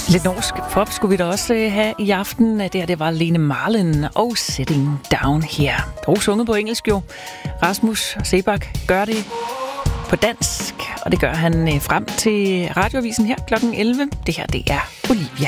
Lidt norsk pop skulle vi da også have i aften. Det var Lene Marlin og Sitting Down Here. Dog sunget på engelsk jo. Rasmus Seebach gør det på dansk, og det gør han frem til radioavisen her kl. 11. Det her, det er Olivia.